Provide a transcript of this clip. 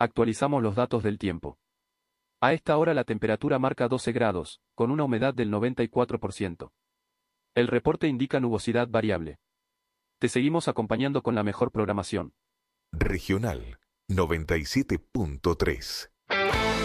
Actualizamos los datos del tiempo. A esta hora la temperatura marca 12 grados, con una humedad del 94%. El reporte indica nubosidad variable. Te seguimos acompañando con la mejor programación. Regional 97.3.